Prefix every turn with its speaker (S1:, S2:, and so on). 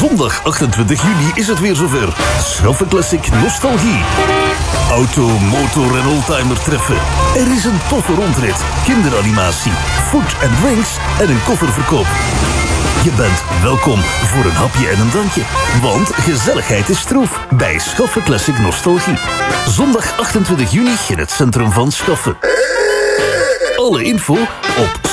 S1: Zondag 28 juni is het weer zover. Schaffe Classic Nostalgie. Auto, motor en oldtimer treffen. Er is een toffe rondrit, kinderanimatie, food and drinks en een kofferverkoop. Je bent welkom voor een hapje en een drankje. Want gezelligheid is troef bij Schaffe Classic Nostalgie. Zondag 28 juni in het centrum van Schaffe. Alle info op